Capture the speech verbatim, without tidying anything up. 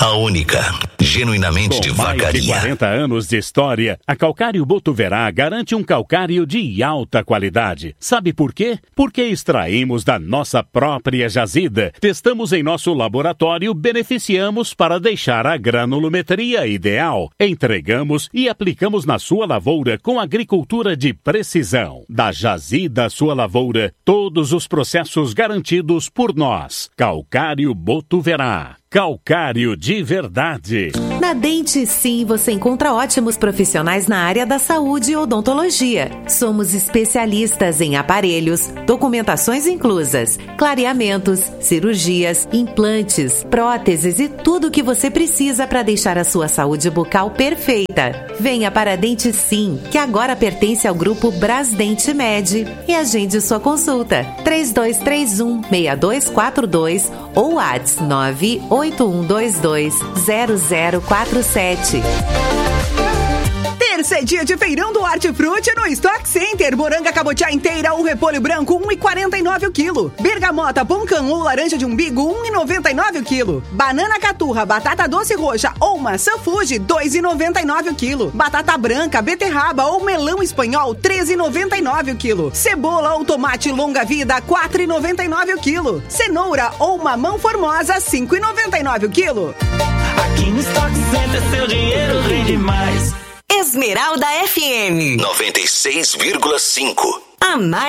a única, genuinamente Com de mais vacaria. de quarenta anos de história, a Calcário Botuverá garante um calcário de alta qualidade. Sabe por quê? Porque extraímos da nossa própria jazida, testamos em nosso laboratório, beneficiamos para deixar a granulometria ideal, entregamos e aplicamos na sua lavoura com agricultura de precisão. Da jazida à sua lavoura, todos os processos garantidos por nós. Calcário Botuverá. Calcário de verdade. Na Dente Sim, você encontra ótimos profissionais na área da saúde e odontologia. Somos especialistas em aparelhos, documentações inclusas, clareamentos, cirurgias, implantes, próteses e tudo o que você precisa para deixar a sua saúde bucal perfeita. Venha para a Dente Sim, que agora pertence ao grupo Brasdente Med, e agende sua consulta. três dois três um, seis dois quatro dois ou WhatsApp nove oito um dois dois zero zero quatro sete. Terça é dia de feirão do Hortifruti no Stock Center. Moranga cabotiá inteira, um repolho branco, um real e quarenta e nove o quilo. Bergamota, poncã ou laranja de umbigo, um real e noventa e nove o quilo. Banana caturra, batata doce roxa ou maçã Fuji, dois reais e noventa e nove o quilo. Batata branca, beterraba ou melão espanhol, três reais e noventa e nove o quilo. Cebola ou tomate longa vida, quatro reais e noventa e nove o quilo. Cenoura ou mamão formosa, cinco reais e noventa e nove o quilo. Aqui no Stock Center seu dinheiro rende mais. Esmeralda F M noventa e seis vírgula cinco. A mais